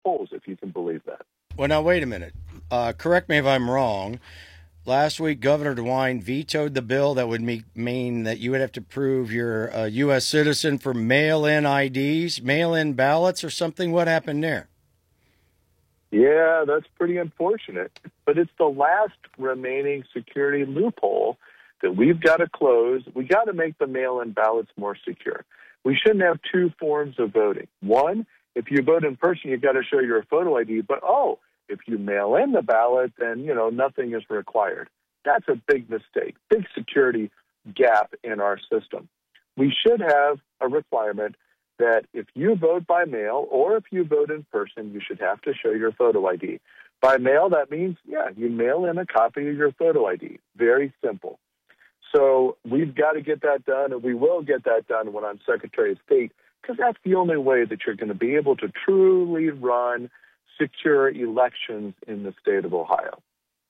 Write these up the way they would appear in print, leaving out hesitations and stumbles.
polls, if you can believe that. Well, now, wait a minute. Correct me if I'm wrong. Last week, Governor DeWine vetoed the bill that would mean that you would have to prove you're a U.S. citizen for mail-in IDs, mail-in ballots or something. What happened there? Yeah, that's pretty unfortunate. But it's the last remaining security loophole that we've got to close. We got to make the mail-in ballots more secure. We shouldn't have two forms of voting. One, if you vote in person, you've got to show your photo ID. But, if you mail in the ballot, then, nothing is required. That's a big mistake, big security gap in our system. We should have a requirement that if you vote by mail or if you vote in person, you should have to show your photo ID. By mail, that means, you mail in a copy of your photo ID. Very simple. So we've got to get that done, and we will get that done when I'm Secretary of State, because that's the only way that you're going to be able to truly run secure elections in the state of Ohio.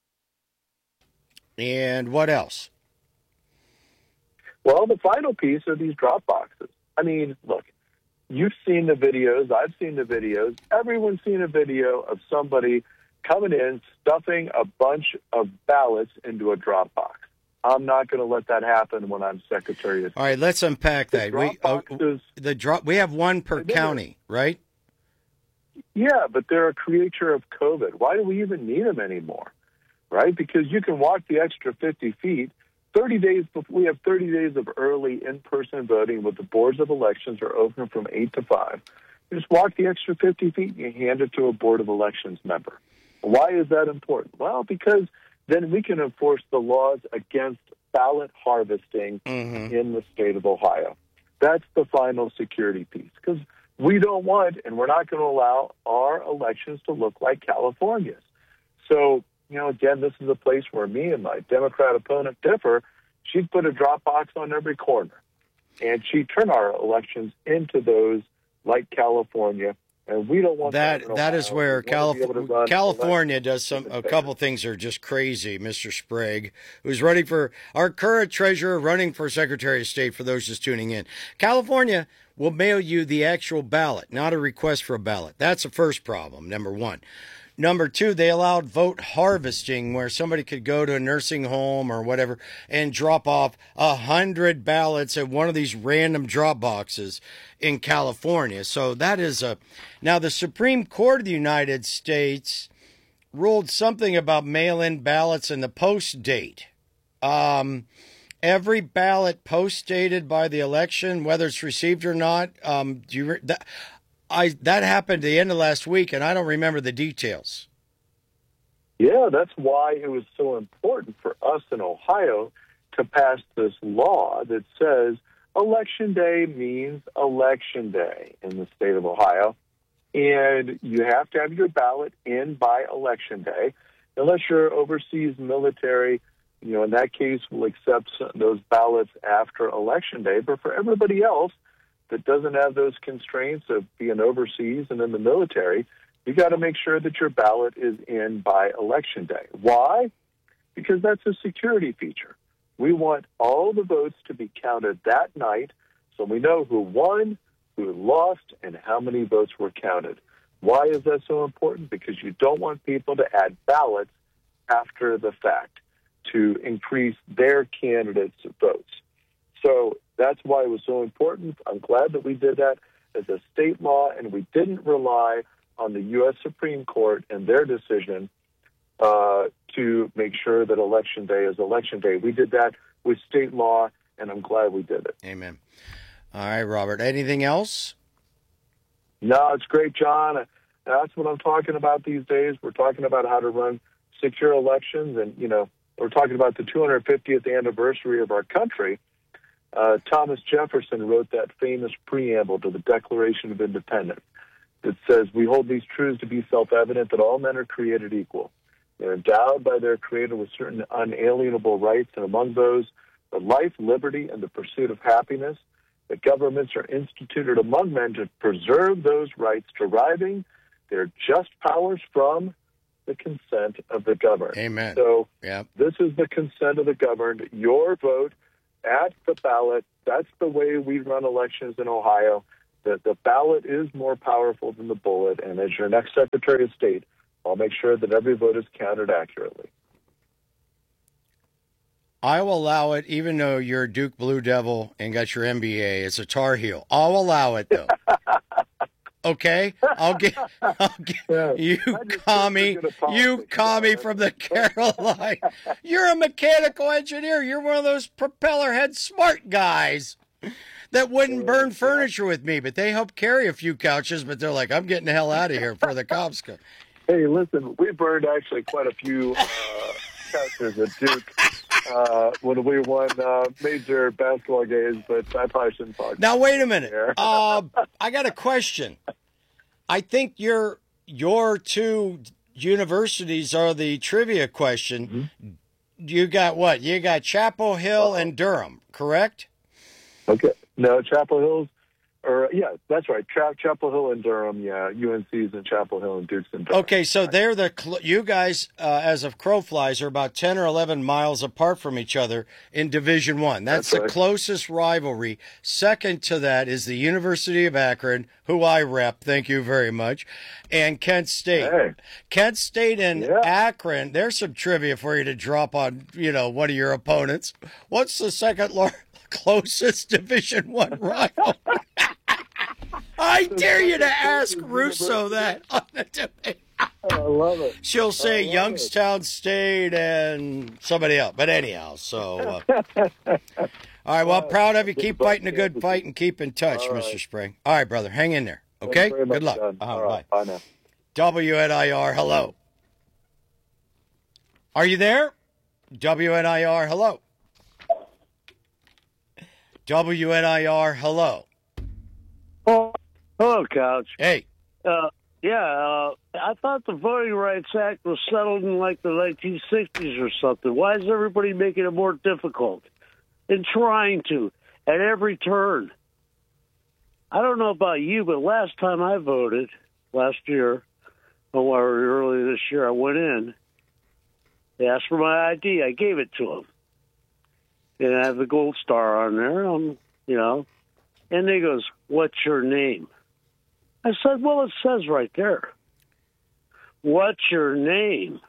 And what else? Well, the final piece are these drop boxes. I mean, look, you've seen the videos. I've seen the videos. Everyone's seen a video of somebody coming in, stuffing a bunch of ballots into a drop box. I'm not going to let that happen when I'm Secretary of State. All right, let's unpack that. We have one per county, right? Yeah, but they're a creature of COVID. Why do we even need them anymore? Right? Because you can walk the extra 50 feet. 30 days before, we have 30 days of early in-person voting with the boards of elections are open from 8 to 5. You just walk the extra 50 feet and you hand it to a board of elections member. Why is that important? Well, because then we can enforce the laws against ballot harvesting in the state of Ohio. That's the final security piece, because we don't want, and we're not going to allow our elections to look like California's. So, again, this is a place where me and my Democrat opponent differ. She'd put a drop box on every corner, and she'd turn our elections into those like California. And we don't want that. That is where California does a couple things are just crazy. Mr. Sprague, who's running for our current treasurer, running for Secretary of State, for those just tuning in. California will mail you the actual ballot, not a request for a ballot. That's the first problem, number one. Number two, they allowed vote harvesting, where somebody could go to a nursing home or whatever and drop off 100 ballots at one of these random drop boxes in California. So that is now the Supreme Court of the United States ruled something about mail-in ballots and the post date. Every ballot post-dated by the election, whether it's received or not, that happened at the end of last week, and I don't remember the details. Yeah, that's why it was so important for us in Ohio to pass this law that says Election Day means Election Day in the state of Ohio, and you have to have your ballot in by Election Day, unless you're overseas military. In that case, we'll accept those ballots after Election Day. But for everybody else that doesn't have those constraints of being overseas and in the military, you got to make sure that your ballot is in by Election Day. Why? Because that's a security feature. We want all the votes to be counted that night so we know who won, who lost, and how many votes were counted. Why is that so important? Because you don't want people to add ballots after the fact to increase their candidates' votes. So that's why it was so important. I'm glad that we did that as a state law, and we didn't rely on the U.S. Supreme Court and their decision to make sure that Election Day is Election Day. We did that with state law, and I'm glad we did it. Amen. All right, Robert. Anything else? No, it's great, John. That's what I'm talking about these days. We're talking about how to run secure elections, and, we're talking about the 250th anniversary of our country. Thomas Jefferson wrote that famous preamble to the Declaration of Independence that says, "We hold these truths to be self-evident that all men are created equal. They're endowed by their Creator with certain unalienable rights, and among those are life, liberty, and the pursuit of happiness. That governments are instituted among men to preserve those rights, deriving their just powers from the consent of the governed." Amen. So yep. This is the consent of the governed. Your vote at the ballot, that's the way we run elections in Ohio. The ballot is more powerful than the bullet, and as your next Secretary of State, I'll make sure that every vote is counted accurately. I will allow it, even though you're a Duke Blue Devil and got your MBA. It's a Tar Heel. I'll allow it, though. Okay? I'll get Yeah. you commie from the Carolina. You're a mechanical engineer. You're one of those propeller head smart guys that wouldn't burn furniture with me, but they help carry a few couches, but they're like, I'm getting the hell out of here before the cops come. Hey, listen, we burned actually quite a few couches at Duke when we won major basketball games, but I probably shouldn't talk. Now, wait a minute. I got a question. I think your two universities are the trivia question. Mm-hmm. You got what? You got Chapel Hill and Durham, correct? Okay. No, Chapel Hill's, yeah, that's right. Chapel Hill and Durham, yeah. UNC's in Chapel Hill and Duke's in Durham. Okay, so they're you guys, as of crow flies, are about 10 or 11 miles apart from each other in Division I. That's the closest rivalry. Second to that is the University of Akron, who I rep, thank you very much, and Kent State. Hey. Kent State and Akron, there's some trivia for you to drop on, one of your opponents. What's the second closest Division I rival? I dare you to ask Russo that on the debate. I love it. She'll say Youngstown State and somebody else. But anyhow, so. All right, well, proud of you. Keep fighting a good fight and keep in touch, Mr. Sprague. All right, brother. Hang in there. Okay? Good luck. All right. Bye now. WNIR, hello. Are you there? WNIR, hello. WNIR, hello. Oh, hello, Couch. Hey. I thought the Voting Rights Act was settled in like the 1960s or something. Why is everybody making it more difficult and trying to at every turn? I don't know about you, but last time I voted, last year, or early this year, I went in. They asked for my ID. I gave it to them. And I have the gold star on there, And they goes, what's your name? I said, well, it says right there. What's your name?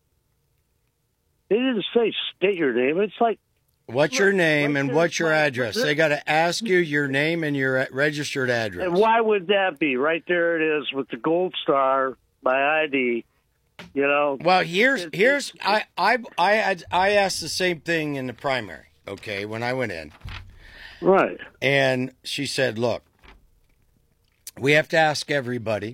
They didn't say state your name. It's like, what's your name and what's your address? They got to ask you your name and your registered address. And why would that be? Right there it is with the gold star, my ID. Well, here's I asked the same thing in the primary. Okay, when I went in. Right. And she said, look, we have to ask everybody.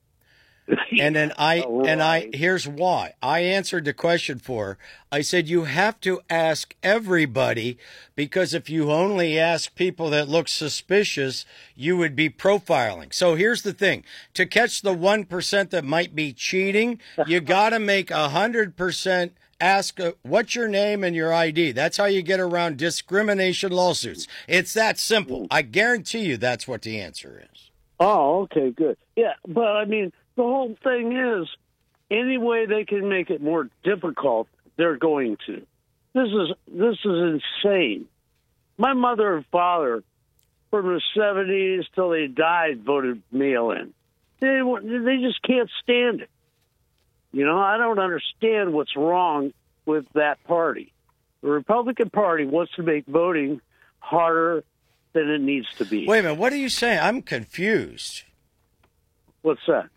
And then here's why. I answered the question for her. I said, you have to ask everybody because if you only ask people that look suspicious, you would be profiling. So here's the thing. To catch the 1% that might be cheating, you got to make 100% ask what's your name and your ID. That's how you get around discrimination lawsuits. It's that simple. I guarantee you that's what the answer is. Oh, okay, good. Yeah, but I mean, the whole thing is, any way they can make it more difficult, they're going to. This is insane. My mother and father, from the 70s till they died, voted mail-in. They just can't stand it. I don't understand what's wrong with that party. The Republican Party wants to make voting harder than it needs to be. Wait a minute. What are you saying? I'm confused. What's that?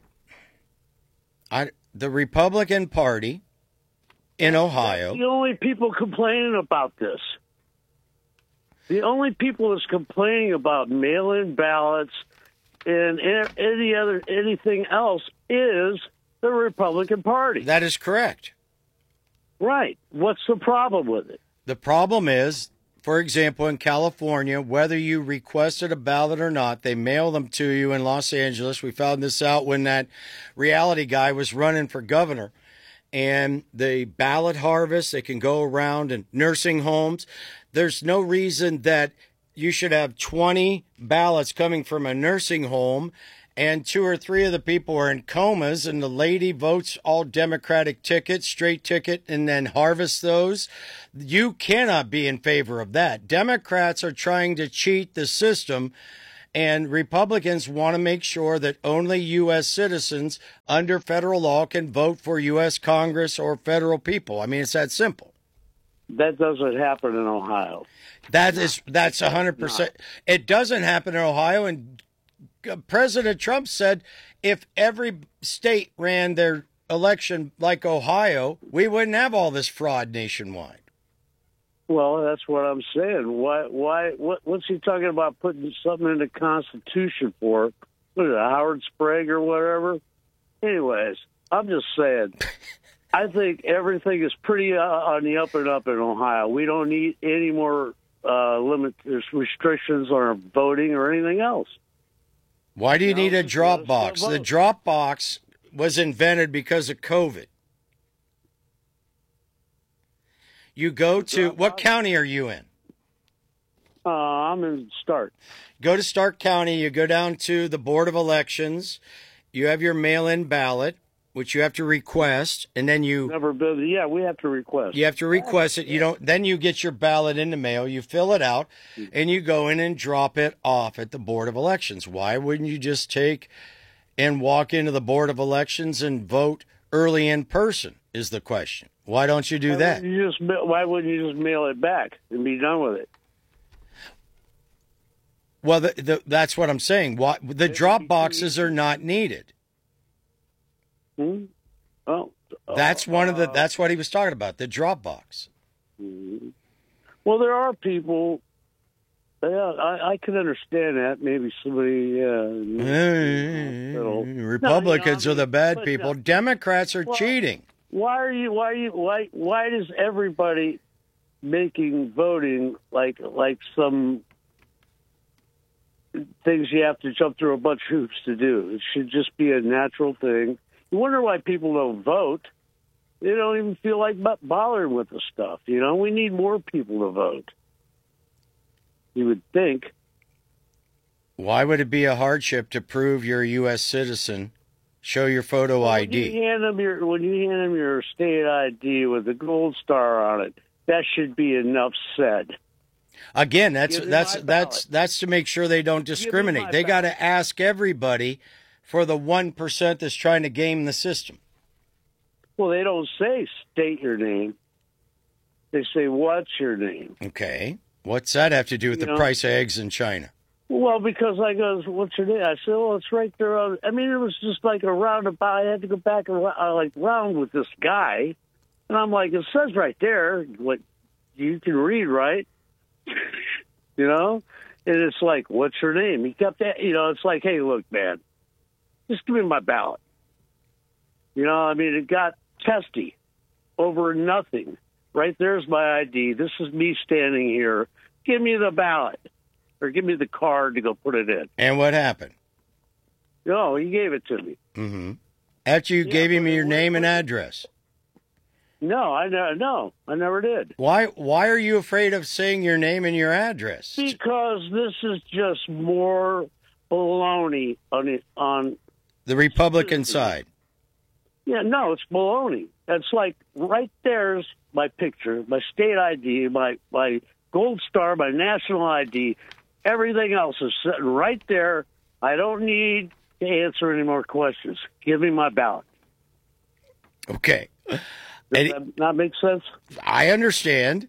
The Republican Party in Ohio. That's the only people complaining about this. The only people that's complaining about mail-in ballots and anything else is the Republican Party. That is correct. Right. What's the problem with it? The problem is, for example, in California, whether you requested a ballot or not, they mail them to you in Los Angeles. We found this out when that reality guy was running for governor. And the ballot harvest, they can go around in nursing homes. There's no reason that you should have 20 ballots coming from a nursing home and 2 or 3 of the people are in comas, and the lady votes all Democratic tickets, straight ticket, and then harvests those. You cannot be in favor of that. Democrats are trying to cheat the system, And Republicans want to make sure that only U.S. citizens under federal law can vote for U.S. Congress or federal people. I mean, it's that simple. That doesn't happen in Ohio. That's 100%. It doesn't happen in Ohio. And President Trump said if every state ran their election like Ohio, we wouldn't have all this fraud nationwide. Well, that's what I'm saying. What's he talking about putting something in the Constitution for? What is it, Howard Sprague or whatever? Anyways, I'm just saying, I think everything is pretty on the up and up in Ohio. We don't need any more restrictions on voting or anything else. Why do you need a drop box? The drop box was invented because of COVID. You go to, what county are you in? I'm in Stark. Go to Stark County. You go down to the Board of Elections. You have your mail-in ballot, which you have to request, and then you never been. Yeah, we have to request. You have to request it. You don't. Then you get your ballot in the mail. You fill it out, and you go in and drop it off at the Board of Elections. Why wouldn't you just take and walk into the Board of Elections and vote early in person? Is the question. Why don't you do that? Why wouldn't you just mail it back and be done with it? Well, that's what I'm saying. The drop boxes are not needed. Well, that's that's what he was talking about, the drop box. Well, there are people. Yeah, I can understand that. Maybe somebody. Republicans are the bad people. Democrats are cheating. Why does everybody making voting like some things you have to jump through a bunch of hoops to do? It should just be a natural thing. You wonder why people don't vote. They don't even feel like bothering with the stuff. You know, we need more people to vote. You would think. Why would it be a hardship to prove you're a U.S. citizen? Show your photo ID. When you hand them your state ID with a gold star on it, that should be enough said. Again, that's to make sure they don't discriminate. They got to ask everybody for the 1% that's trying to game the system. Well, they don't say state your name. They say, what's your name? Okay. What's that have to do with the price of eggs in China? Well, because I goes, what's your name? I said, well, it's right there. I mean, it was just like a roundabout. I had to go back and round with this guy. And I'm like, it says right there what you can read, right? You know? And it's like, what's your name? He kept that, it's like, hey, look, man, just give me my ballot. I mean, it got testy over nothing. Right there's my ID. This is me standing here. Give me the ballot. Or give me the card to go put it in. And what happened? No, he gave it to me. Mm-hmm. After you gave him your name and address? No, I never did. Why are you afraid of saying your name and your address? Because this is just more baloney on the Republican side. Yeah, no, it's baloney. It's like right there's my picture, my state ID, my gold star, my national ID. Everything else is sitting right there. I don't need to answer any more questions. Give me my ballot. Okay. Does that not make sense? I understand.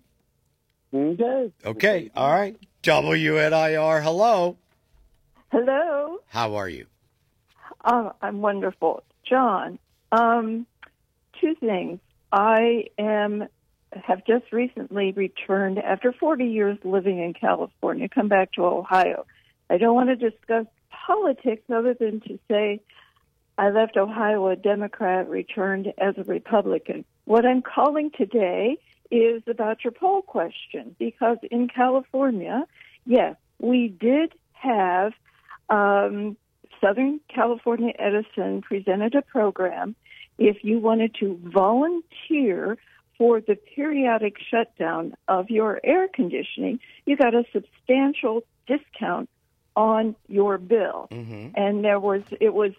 Okay. All right. WNIR, hello. Hello. How are you? I'm wonderful. John, two things. I have just recently returned after 40 years living in California, come back to Ohio. I don't want to discuss politics other than to say I left Ohio a Democrat, returned as a Republican. What I'm calling today is about your poll question, because in California, yes, we did have Southern California Edison presented a program. If you wanted to volunteer for the periodic shutdown of your air conditioning, you got a substantial discount on your bill. Mm-hmm. And it was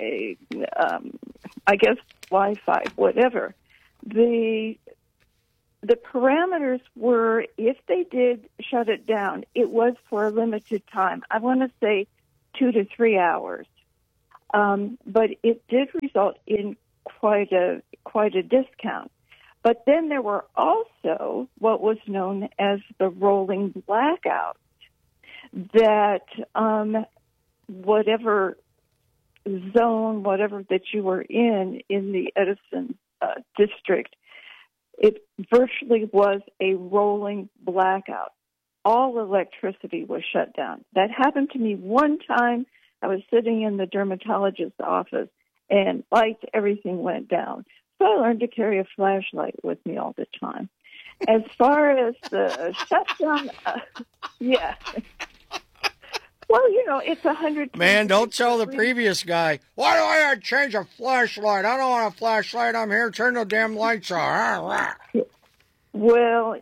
I guess Wi-Fi, whatever. The the parameters were, if they did shut it down, it was for a limited time. I want to say 2 to 3 hours. But it did result in quite a discount. But then there were also what was known as the rolling blackout, that whatever zone, whatever that you were in the Edison district, it virtually was a rolling blackout. All electricity was shut down. That happened to me one time. I was sitting in the dermatologist's office, and lights, everything went down. So I learned to carry a flashlight with me all the time. As far as the shutdown, yeah. Well, it's 100. Man, don't tell the previous guy, why do I have to change a flashlight? I don't want a flashlight. I'm here. Turn the damn lights on. Well,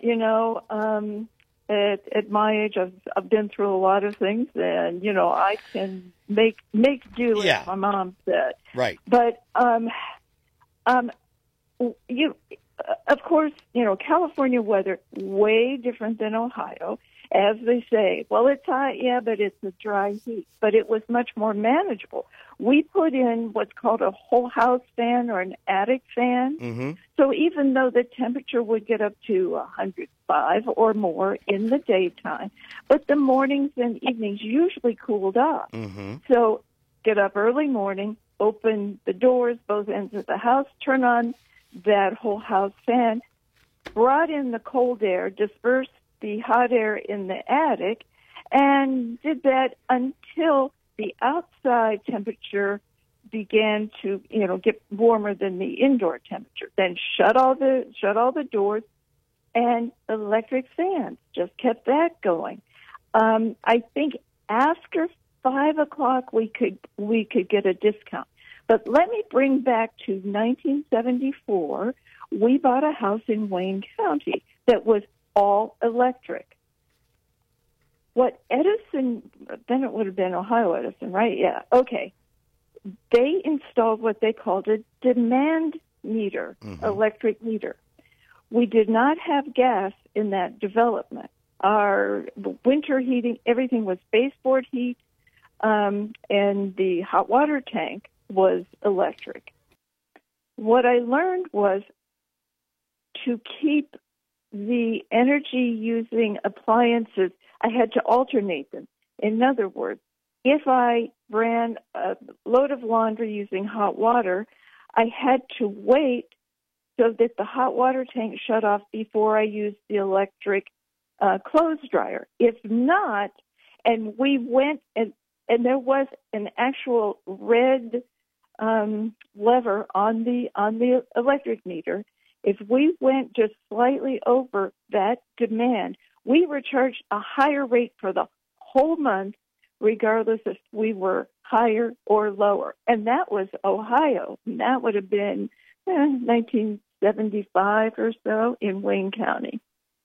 at my age, I've been through a lot of things, and I can make do, as my mom said. Right. But of course, California weather way different than Ohio. As they say, well, it's hot, yeah, but it's a dry heat. But it was much more manageable. We put in what's called a whole house fan or an attic fan. Mm-hmm. So even though the temperature would get up to 105 or more in the daytime, but the mornings and evenings usually cooled off. Mm-hmm. So get up early morning, open the doors, both ends of the house, turn on that whole house fan, brought in the cold air, dispersed the hot air in the attic, and did that until the outside temperature began to, get warmer than the indoor temperature. Then shut all the doors, and electric fans just kept that going. I think after 5 o'clock we could get a discount. But let me bring back to 1974. We bought a house in Wayne County that was all electric. What Edison, then it would have been Ohio Edison, right? Yeah. Okay. They installed what they called a demand meter, electric meter. We did not have gas in that development. Our winter heating, everything was baseboard heat, and the hot water tank was electric. What I learned was to keep the energy-using appliances, I had to alternate them. In other words, if I ran a load of laundry using hot water, I had to wait so that the hot water tank shut off before I used the electric clothes dryer. If not, and we went, and there was an actual red lever on the electric meter. If we went just slightly over that demand, we were charged a higher rate for the whole month, regardless if we were higher or lower. And that was Ohio. And that would have been 1975 or so in Wayne County.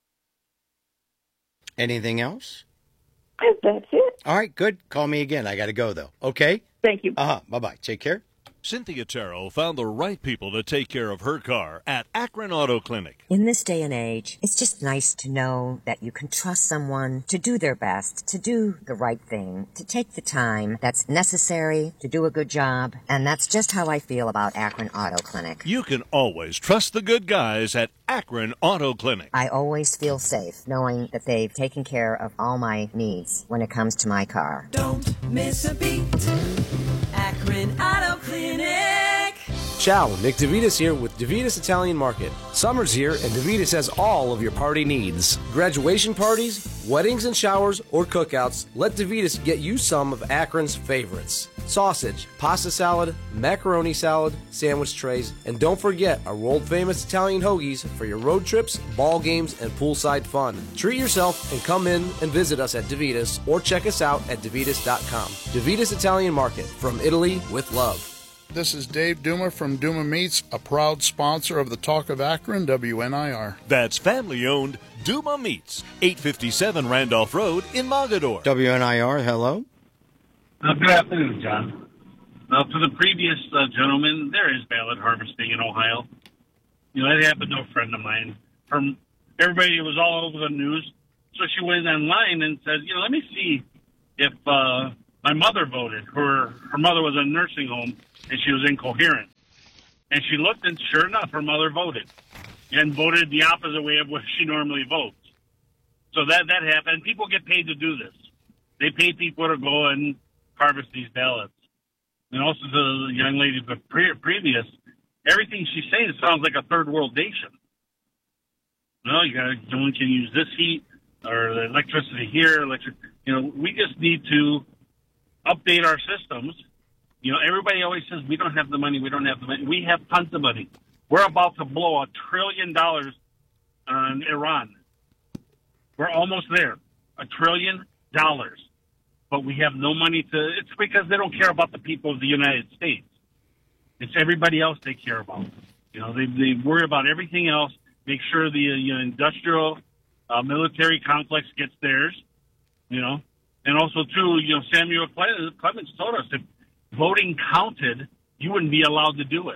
Anything else? That's it. All right, good. Call me again. I got to go, though. Okay? Thank you. Bye-bye. Take care. Cynthia Terrell found the right people to take care of her car at Akron Auto Clinic. In this day and age, it's just nice to know that you can trust someone to do their best, to do the right thing, to take the time that's necessary to do a good job. And that's just how I feel about Akron Auto Clinic. You can always trust the good guys at Akron Auto Clinic. I always feel safe knowing that they've taken care of all my needs when it comes to my car. Don't miss a beat. Akron Auto Clinic. Ciao, Nick DeVitas here with DeVitas Italian Market. Summer's here and DeVitas has all of your party needs. Graduation parties, weddings and showers, or cookouts, let DeVitas get you some of Akron's favorites. Sausage, pasta salad, macaroni salad, sandwich trays, and don't forget our world-famous Italian hoagies for your road trips, ball games, and poolside fun. Treat yourself and come in and visit us at DeVitas or check us out at DeVitas.com. DeVitas Italian Market, from Italy with love. This is Dave Duma from Duma Meats, a proud sponsor of the Talk of Akron, WNIR. That's family-owned Duma Meats, 857 Randolph Road in Mogador. WNIR, hello. Good afternoon, John. To the previous gentleman, there is ballot harvesting in Ohio. It happened to a friend of mine from everybody. It was all over the news. So she went online and said, let me see if my mother voted. Her mother was in a nursing home, and she was incoherent. And she looked, and sure enough, her mother voted, and voted the opposite way of what she normally votes. So that happened. People get paid to do this. They pay people to go and harvest these ballots. And also the young lady previous, everything she's saying sounds like a third world nation. No, no one can use this heat or the electricity here. We just need to update our systems. Everybody always says we don't have the money. We don't have the money. We have tons of money. We're about to blow $1 trillion on Iran. We're almost there. $1 trillion. But we have no money it's because they don't care about the people of the United States. It's everybody else they care about. They worry about everything else, make sure the industrial military complex gets theirs, And also, too, Samuel Clemens told us if voting counted, you wouldn't be allowed to do it.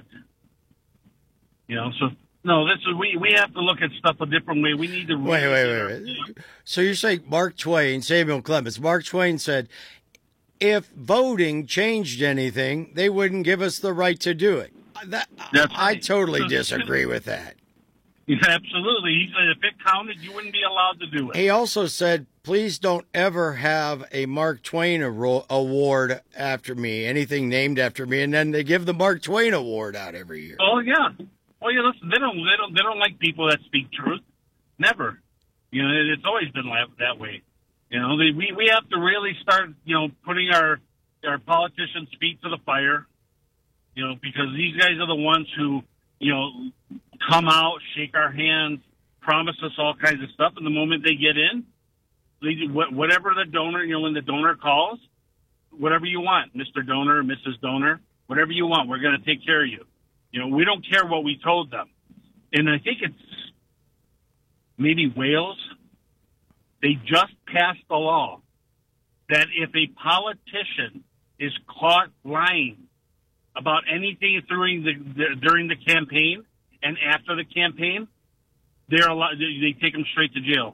So... No, we have to look at stuff a different way. We need to wait. So you're saying Mark Twain, Samuel Clemens. Mark Twain said, if voting changed anything, they wouldn't give us the right to do it. I totally disagree with that. Yeah, absolutely. He said if it counted, you wouldn't be allowed to do it. He also said, please don't ever have a Mark Twain award after me, anything named after me, and then they give the Mark Twain award out every year. Oh, yeah. Well, listen, they don't like people that speak truth. Never. It's always been that way. We have to really start, putting our politicians' feet to the fire. Because these guys are the ones who, come out, shake our hands, promise us all kinds of stuff, and the moment they get in, they do whatever the donor, when the donor calls, whatever you want, Mr. Donor, Mrs. Donor, whatever you want, we're going to take care of you. We don't care what we told them. And I think it's maybe Wales. They just passed a law that if a politician is caught lying about anything during the campaign and after the campaign, they take them straight to jail.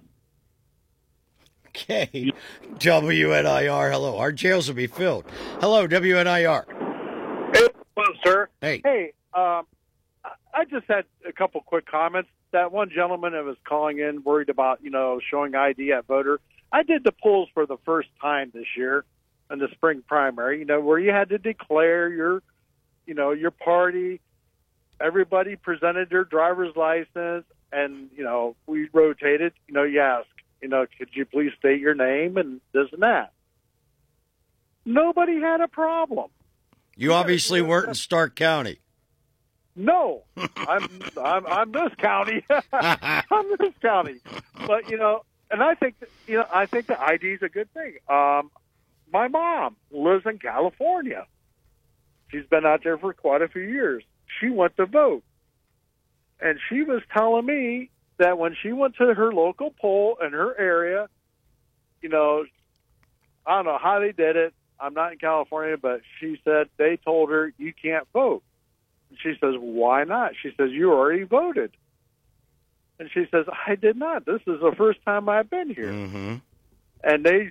Okay. WNIR, hello. Our jails will be filled. Hello, WNIR. Hey, hello, sir. Hey. I just had a couple quick comments. That one gentleman that was calling in worried about, showing ID at voter. I did the polls for the first time this year in the spring primary, where you had to declare your party. Everybody presented their driver's license, and, we rotated. You ask, could you please state your name and this and that? Nobody had a problem. You obviously weren't in Stark County. No, I'm this county. I'm this county. But and I think the ID is a good thing. My mom lives in California. She's been out there for quite a few years. She went to vote, and she was telling me that when she went to her local poll in her area, I don't know how they did it. I'm not in California, but she said they told her you can't vote. She says, why not? She says, you already voted. And she says, I did not. This is the first time I've been here. Mm-hmm. And they,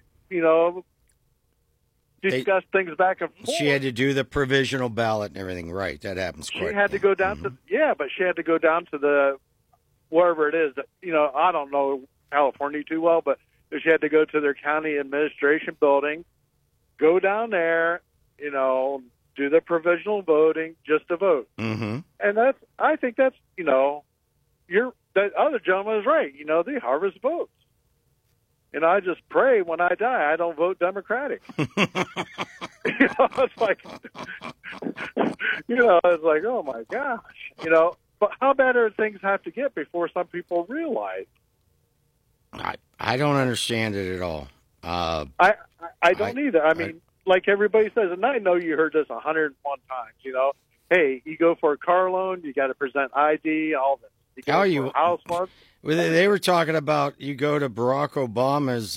discussed things back and forth. She had to do the provisional ballot and everything. Right. That happens quite. She had to go down but she had to go down to the, wherever it is. I don't know California too well, but she had to go to their county administration building, go down there, do the provisional voting just to vote. Mm-hmm. And I think that's, that other gentleman is right. They harvest votes. I just pray when I die, I don't vote Democratic. It's like, it's like, oh my gosh, but how bad are things have to get before some people realize? I don't understand it at all. I don't either. I mean, like everybody says, and I know you heard this 101 times, hey, you go for a car loan, you got to present ID, all this. You go for a house loan. They were talking about you go to Barack Obama's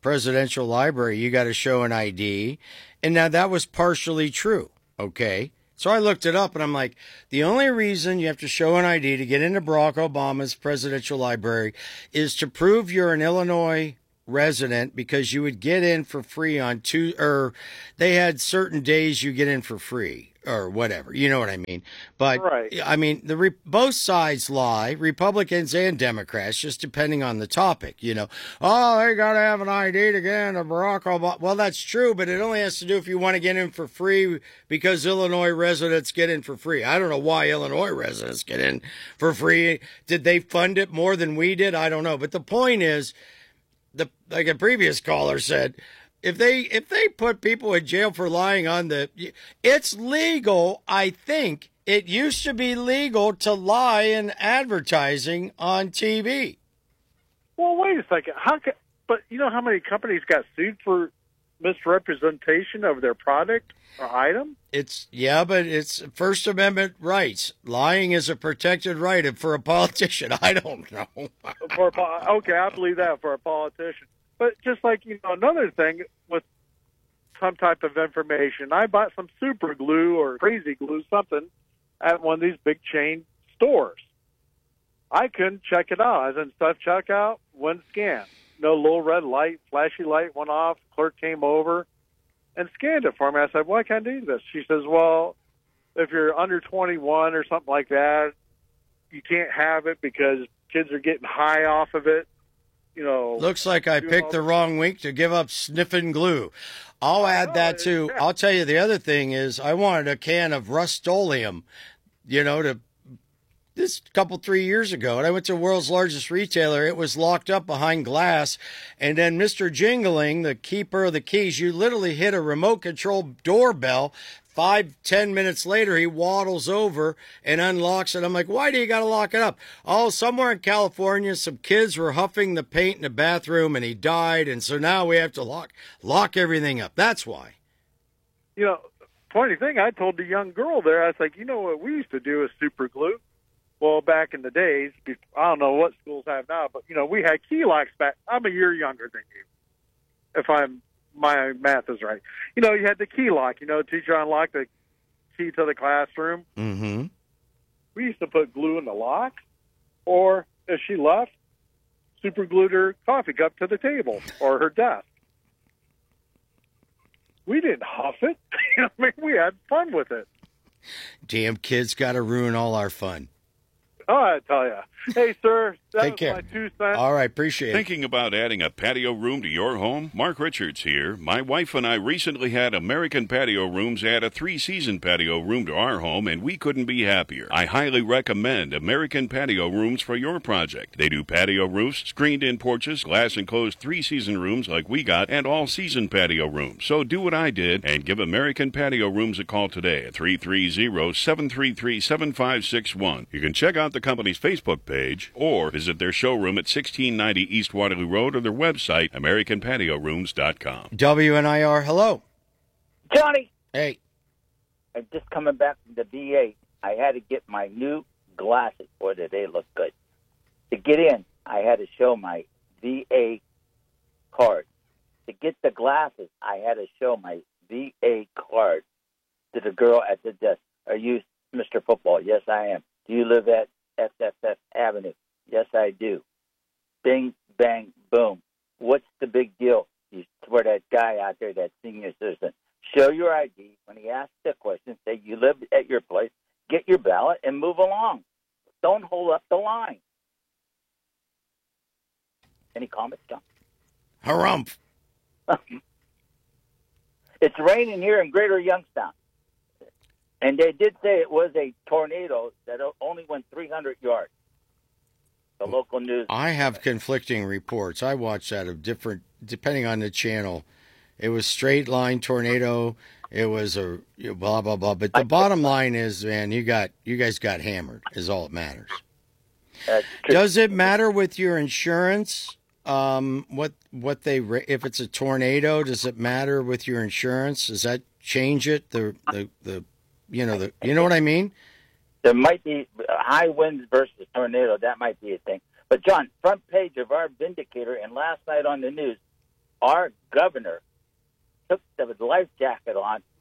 presidential library, you got to show an ID. And now that was partially true, okay? So I looked it up, and I'm like, the only reason you have to show an ID to get into Barack Obama's presidential library is to prove you're an Illinois resident, because you would get in for free on they had certain days you get in for free or whatever. You know what I mean? But right. I mean, both sides lie, Republicans and Democrats, just depending on the topic. Oh, they got to have an ID to get into Barack Obama. Well, that's true, but it only has to do if you want to get in for free, because Illinois residents get in for free. I don't know why Illinois residents get in for free. Did they fund it more than we did? I don't know. But the point is, like a previous caller said, if they put people in jail for lying on it's legal. I think it used to be legal to lie in advertising on TV. Well, wait a second. But you know how many companies got sued for misrepresentation of their product or item? But it's First Amendment rights. Lying is a protected right, and for a politician, I don't know. Okay, I believe that for a politician. But just like, another thing with some type of information, I bought some super glue or crazy glue, something, at one of these big chain stores. I couldn't check it out. I was in self-checkout, wouldn't scan. No little red light, flashy light went off. Clerk came over and scanned it for me. I said, well, I can't do this. She says, well, if you're under 21 or something like that, you can't have it because kids are getting high off of it. Looks like I picked the wrong week to give up sniffing glue. I'll add that too. I'll tell you the other thing is I wanted a can of Rust-Oleum, this couple 3 years ago, and I went to the world's largest retailer. It was locked up behind glass, and then Mr. Jingling, the keeper of the keys, you literally hit a remote control doorbell. 5-10 minutes later, he waddles over and unlocks it. I'm like, why do you got to lock it up? Oh, somewhere in California, some kids were huffing the paint in the bathroom, and he died, and so now we have to lock everything up. That's why. Funny thing, I told the young girl there, I was like, what we used to do is super glue. Well, back in the days, I don't know what schools have now, but, we had key locks back. I'm a year younger than you, if my math is right. You had the key lock, teacher unlocked the key to the classroom. Mm-hmm. We used to put glue in the lock, or if she left, super glued her coffee cup to the table or her desk. We didn't huff it. We had fun with it. Damn kids got to ruin all our fun. Oh, I tell you. Hey, sir, Take care. My 2 cents. All right, appreciate it. Thinking about adding a patio room to your home? Mark Richards here. My wife and I recently had American Patio Rooms add a 3-season patio room to our home, and we couldn't be happier. I highly recommend American Patio Rooms for your project. They do patio roofs, screened-in porches, glass-enclosed 3-season rooms like we got, and all-season patio rooms. So do what I did and give American Patio Rooms a call today at 330-733-7561. You can check out the company's Facebook page or visit their showroom at 1690 East Waterloo Road or their website, AmericanPatioRooms.com. WNIR, hello. Johnny. Hey. I'm just coming back from the VA. I had to get my new glasses. Boy, did they look good. To get in, I had to show my VA card. To get the glasses, I had to show my VA card to the girl at the desk. Are you Mr. Football? Yes, I am. Do you live at SFF Avenue? Yes, I do. Bing, bang, boom. What's the big deal? You for that guy out there, that senior citizen. Show your ID. When he asks the question, say you live at your place, get your ballot, and move along. Don't hold up the line. Any comments, John? Harumph. It's raining here in Greater Youngstown. And they did say it was a tornado that only went 300 yards. The local news. I have conflicting reports. I watched that of different, depending on the channel. It was straight line tornado. It was a blah blah blah. But the bottom line is, man, you guys got hammered. Is all that matters. Does it matter with your insurance? If it's a tornado, does it matter with your insurance? Does that change it? You know what I mean? There might be high winds versus tornado. That might be a thing. But, John, front page of our Vindicator, and last night on the news, our governor took the life jacket on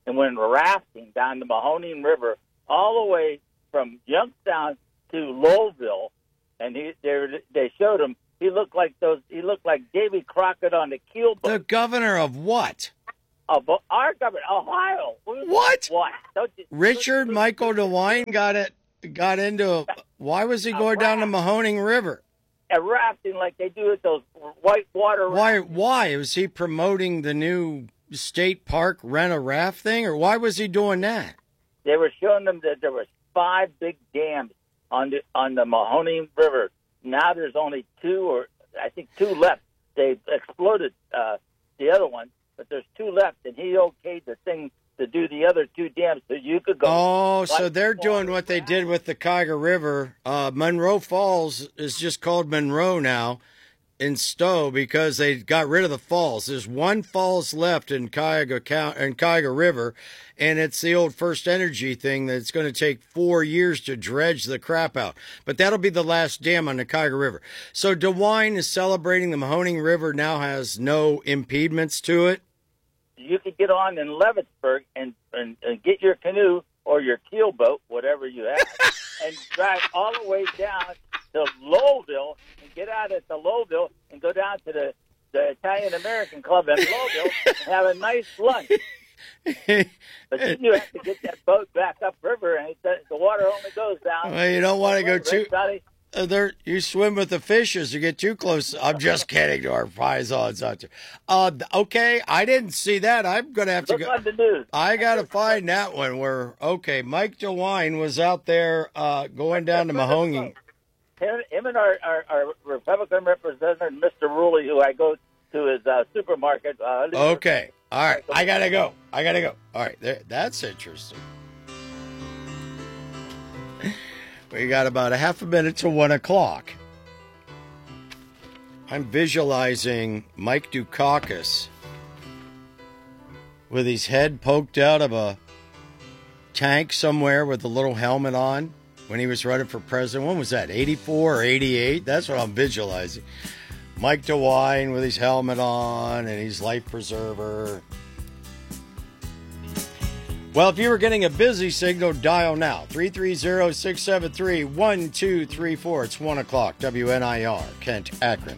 and went rafting down the Mahoning River all the way from Youngstown to Lowville, and they showed him. He looked like Davy Crockett on the keelboat. The governor of what? Of our government, Ohio. What? What? Richard Michael DeWine got into. Why was he going down the Mahoning River? A rafting like they do at those whitewater. Why was he promoting the new state park rent-a-raft thing, or why was he doing that? They were showing them that there was 5 big dams on the Mahoning River. Now there's only 2, or I think 2 left. They exploded the other one, but there's 2 left, and he okayed the thing to do the other 2 dams so you could go. Oh, so they're doing what they did with the Cuyahoga River. Monroe Falls is just called Monroe now in Stowe because they got rid of the falls. There's 1 falls left in Cuyahoga River, and it's the old First Energy thing that's going to take 4 years to dredge the crap out. But that'll be the last dam on the Cuyahoga River. So DeWine is celebrating the Mahoning River now has no impediments to it. You could get on in Leavittsburg and get your canoe or your keelboat, whatever you have, and drive all the way down to Lowville and get out at the Lowville and go down to the Italian American Club in Lowville and have a nice lunch. But then you have to get that boat back upriver, and the water only goes down. Well, you don't want to go too. Right, you swim with the fishes. You get too close. I'm just kidding to our paisans out there. Okay, I didn't see that. I'm going to have to Look go. on the news. I got to find that one where, Mike DeWine was out there going down to Mahoning. Him and our Republican representative, Mr. Ruley, who I go to his supermarket. Okay. All right. I got to go. All right. That's interesting. We got about a half a minute to 1 o'clock. I'm visualizing Mike Dukakis with his head poked out of a tank somewhere with a little helmet on when he was running for president. When was that, 84 or 88? That's what I'm visualizing. Mike DeWine with his helmet on and his life preserver. Well, if you were getting a busy signal, dial now. 330-673-1234. It's 1 o'clock. WNIR, Kent, Akron.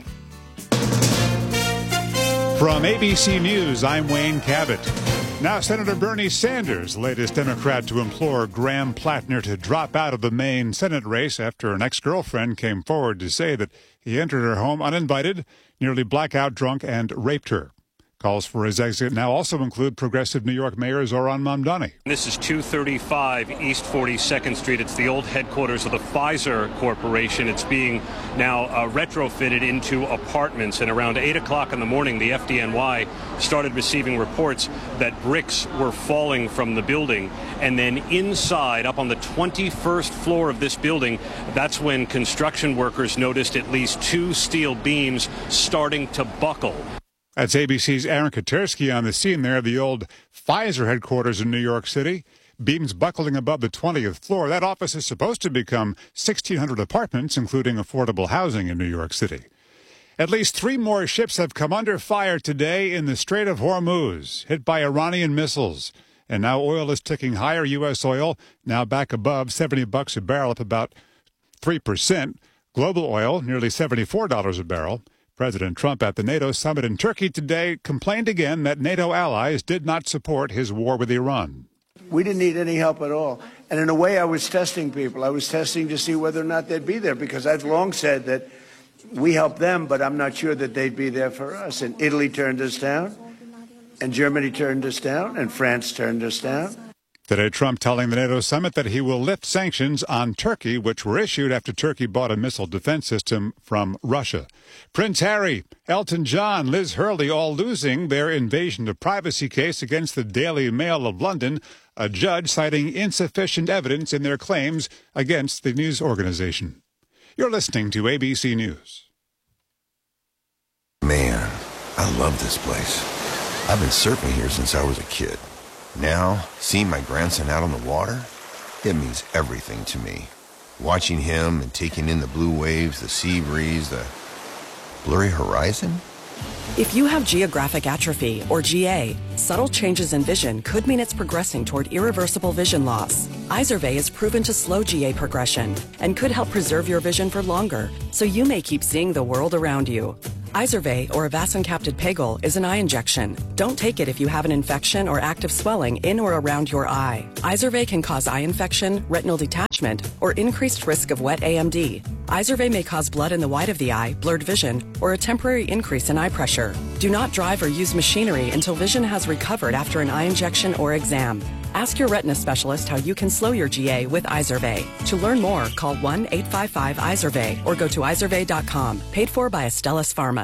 From ABC News, I'm Wayne Cabot. Now, Senator Bernie Sanders, latest Democrat to implore Graham Plattner to drop out of the Maine Senate race after an ex-girlfriend came forward to say that he entered her home uninvited, nearly blackout drunk, and raped her. Calls for his exit now also include progressive New York Mayor Zoran Mamdani. This is 235 East 42nd Street. It's the old headquarters of the Pfizer Corporation. It's being now retrofitted into apartments. And around 8 o'clock in the morning, the FDNY started receiving reports that bricks were falling from the building. And then inside, up on the 21st floor of this building, that's when construction workers noticed at least 2 steel beams starting to buckle. That's ABC's Aaron Katersky on the scene there, the old Pfizer headquarters in New York City. Beams buckling above the 20th floor. That office is supposed to become 1,600 apartments, including affordable housing in New York City. At least 3 more ships have come under fire today in the Strait of Hormuz, hit by Iranian missiles. And now oil is ticking higher. U.S. oil now back above $70 a barrel, up about 3%. Global oil nearly $74 a barrel. President Trump at the NATO summit in Turkey today complained again that NATO allies did not support his war with Iran. We didn't need any help at all. And in a way, I was testing people. I was testing to see whether or not they'd be there, because I've long said that we helped them, but I'm not sure that they'd be there for us. And Italy turned us down, and Germany turned us down, and France turned us down. Today, Trump telling the NATO summit that he will lift sanctions on Turkey, which were issued after Turkey bought a missile defense system from Russia. Prince Harry, Elton John, Liz Hurley all losing their invasion of privacy case against the Daily Mail of London, a judge citing insufficient evidence in their claims against the news organization. You're listening to ABC News. Man, I love this place. I've been surfing here since I was a kid. Now, seeing my grandson out on the water, it means everything to me. Watching him and taking in the blue waves, the sea breeze, the blurry horizon, If you have geographic atrophy, or GA, subtle changes in vision could mean it's progressing toward irreversible vision loss. Izervay is proven to slow GA progression and could help preserve your vision for longer, so you may keep seeing the world around you. Izervay, or avacincaptad pegol, is an eye injection. Don't take it if you have an infection or active swelling in or around your eye. Izervay can cause eye infection, retinal detachment, or increased risk of wet AMD. Izervay may cause blood in the white of the eye, blurred vision, or a temporary increase in eye pressure. Do not drive or use machinery until vision has recovered after an eye injection or exam. Ask your retina specialist how you can slow your GA with Izervay. To learn more, call 1-855-IZERVAY or go to izervay.com. Paid for by Astellas Pharma.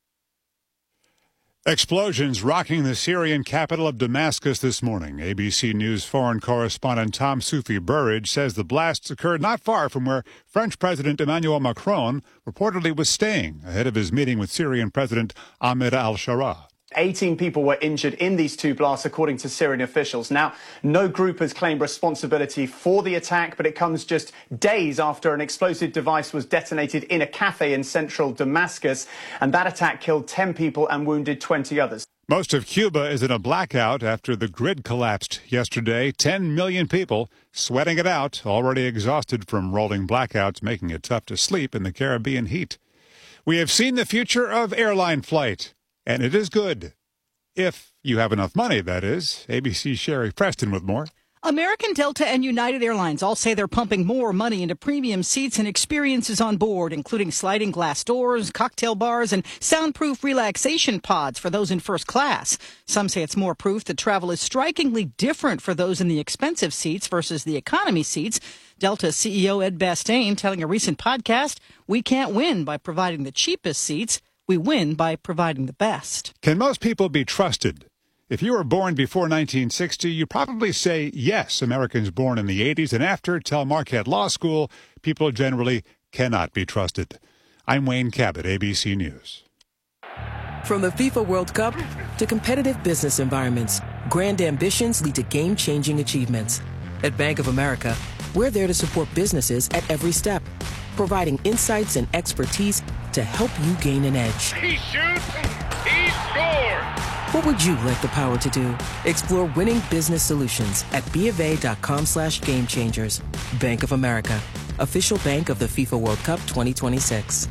Explosions rocking the Syrian capital of Damascus this morning. ABC News foreign correspondent Tom Soufi Burridge says the blasts occurred not far from where French President Emmanuel Macron reportedly was staying ahead of his meeting with Syrian President Ahmed al-Sharaa. 18 people were injured in these two blasts, according to Syrian officials. Now, no group has claimed responsibility for the attack, but it comes just days after an explosive device was detonated in a cafe in central Damascus, and that attack killed 10 people and wounded 20 others. Most of Cuba is in a blackout after the grid collapsed yesterday. 10 million people sweating it out, already exhausted from rolling blackouts, making it tough to sleep in the Caribbean heat. We have seen the future of airline flight. And it is good. If you have enough money, that is. ABC's Sherry Preston with more. American, Delta, and United Airlines all say they're pumping more money into premium seats and experiences on board, including sliding glass doors, cocktail bars, and soundproof relaxation pods for those in first class. Some say it's more proof that travel is strikingly different for those in the expensive seats versus the economy seats. Delta CEO Ed Bastain telling a recent podcast, "We can't win by providing the cheapest seats. We win by providing the best." Can most people be trusted? If you were born before 1960, you probably say yes. Americans born in the 80s and after tell Marquette Law School people generally cannot be trusted. I'm Wayne Cabot, ABC News. From the FIFA World Cup to competitive business environments, grand ambitions lead to game-changing achievements. At Bank of America, we're there to support businesses at every step, providing insights and expertise to help you gain an edge. He shoots, he scores! What would you like the power to do? Explore winning business solutions at BofA.com/gamechangers. Bank of America, official bank of the FIFA World Cup 2026.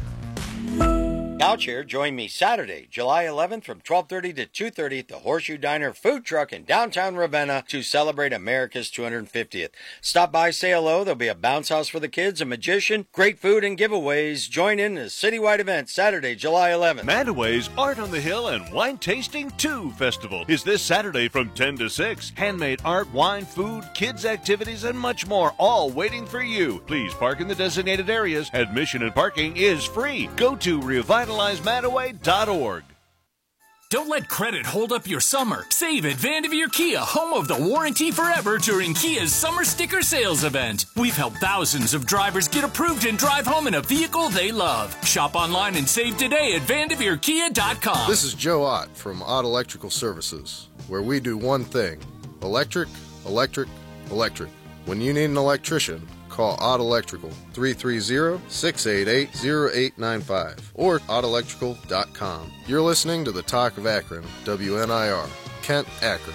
Couch here. Join me Saturday, July 11th from 12:30 to 2:30 at the Horseshoe Diner food truck in downtown Ravenna to celebrate America's 250th. Stop by, say hello. There'll be a bounce house for the kids, a magician, great food, and giveaways. Join in the citywide event Saturday, July 11th. Mandaway's Art on the Hill and Wine Tasting 2 Festival is this Saturday from 10 to 6. Handmade art, wine, food, kids' activities, and much more, all waiting for you. Please park in the designated areas. Admission and parking is free. Go to revitalizemadaway.org. Don't let credit hold up your summer. Save at Vanderveer Kia, home of the warranty forever during Kia's summer sticker sales event. We've helped thousands of drivers get approved and drive home in a vehicle they love. Shop online and save today at VanderveerKia.com. This is Joe Ott from Ott Electrical Services, where we do one thing: electric, electric, electric. When you need an electrician, call Ott Electrical, 330-688-0895, or ottelectrical.com. You're listening to the Talk of Akron, WNIR, Kent, Akron.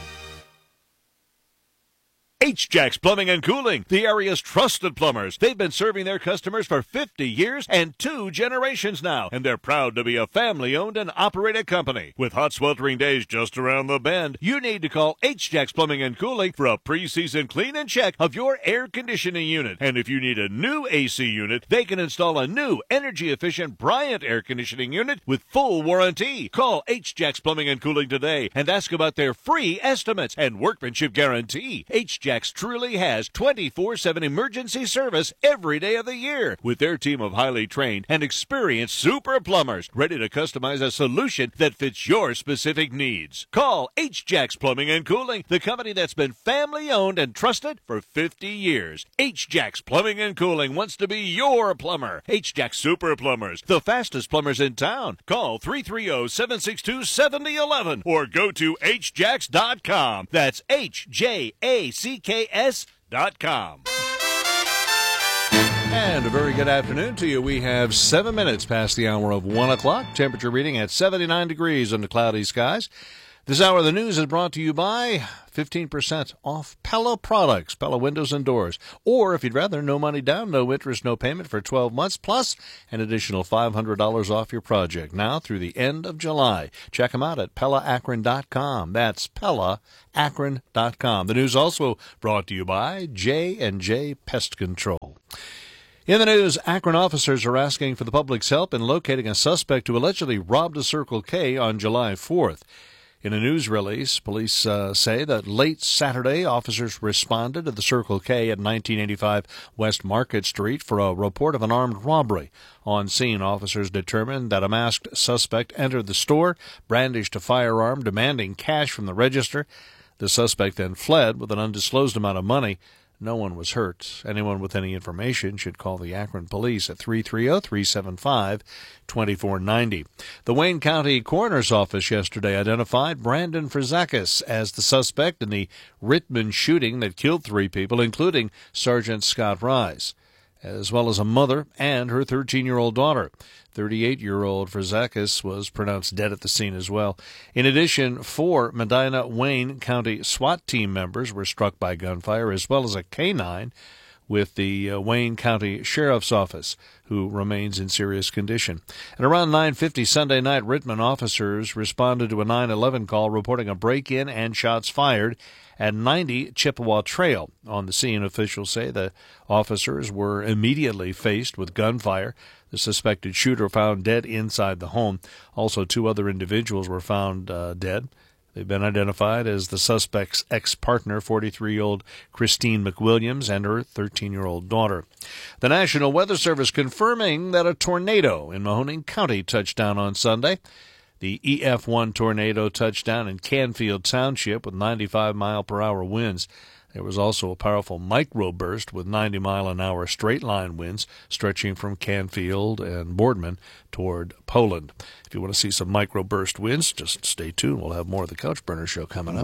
H-Jacks Plumbing and Cooling, the area's trusted plumbers. They've been serving their customers for 50 years and 2 generations now, and they're proud to be a family-owned and operated company. With hot, sweltering days just around the bend, you need to call H-Jacks Plumbing and Cooling for a pre-season clean and check of your air conditioning unit. And if you need a new AC unit, they can install a new energy-efficient Bryant air conditioning unit with full warranty. Call H-Jacks Plumbing and Cooling today and ask about their free estimates and workmanship guarantee. H-Jacks truly has 24/7 emergency service every day of the year with their team of highly trained and experienced super plumbers ready to customize a solution that fits your specific needs. Call H-Jacks Plumbing and Cooling, the company that's been family owned and trusted for 50 years. H-Jacks Plumbing and Cooling wants to be your plumber. H-Jacks Super Plumbers, the fastest plumbers in town. Call 330-762-7011 or go to hjacks.com. That's HJACKS.com. And a very good afternoon to you. We have 7 minutes past the hour of 1 o'clock. Temperature reading at 79 degrees under cloudy skies. This hour of the news is brought to you by 15% off Pella products, Pella windows and doors. Or if you'd rather, no money down, no interest, no payment for 12 months, plus an additional $500 off your project now through the end of July. Check them out at PellaAkron.com. That's PellaAkron.com. The news also brought to you by J&J Pest Control. In the news, Akron officers are asking for the public's help in locating a suspect who allegedly robbed a Circle K on July 4th. In a news release, police say that late Saturday, officers responded to the Circle K at 1985 West Market Street for a report of an armed robbery. On scene, officers determined that a masked suspect entered the store, brandished a firearm, demanding cash from the register. The suspect then fled with an undisclosed amount of money. No one was hurt. Anyone with any information should call the Akron Police at 330-375-2490. The Wayne County Coroner's Office yesterday identified Brandon Frizakis as the suspect in the Rittman shooting that killed 3 people, including Sergeant Scott Rise, as well as a mother and her 13-year-old daughter. 38-year-old Frizakis was pronounced dead at the scene as well. In addition, 4 Medina Wayne County SWAT team members were struck by gunfire, as well as a K-9 with the Wayne County Sheriff's Office, who remains in serious condition. At around 9:50 Sunday night, Rittman officers responded to a 911 call reporting a break-in and shots fired at 90 Chippewa Trail. On the scene, officials say the officers were immediately faced with gunfire. The suspected shooter found dead inside the home. Also, 2 other individuals were found dead. They've been identified as the suspect's ex-partner, 43-year-old Christine McWilliams, and her 13-year-old daughter. The National Weather Service confirming that a tornado in Mahoning County touched down on Sunday. The EF1 tornado touched down in Canfield Township with 95-mile-per-hour winds. There was also a powerful microburst with 90-mile-an-hour straight-line winds stretching from Canfield and Boardman toward Poland. If you want to see some microburst winds, just stay tuned. We'll have more of the Couch Burner Show coming up.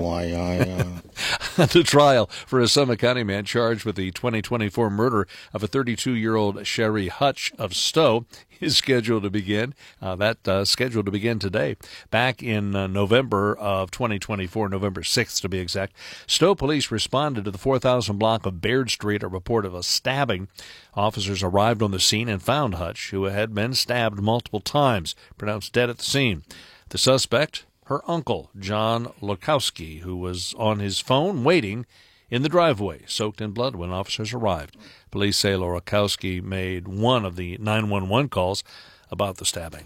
The trial for a Summit County man charged with the 2024 murder of a 32-year-old Sherry Hutch of Stowe is scheduled to begin. Scheduled to begin today. Back in November of 2024, November 6th to be exact, Stowe police responded to the 4000 block of Baird Street, a report of a stabbing. Officers arrived on the scene and found Hutch, who had been stabbed multiple times, pronounced dead at the scene. The suspect, her uncle, John Lukowski, who was on his phone waiting in the driveway, soaked in blood when officers arrived. Police say Lukowski made one of the 911 calls about the stabbing.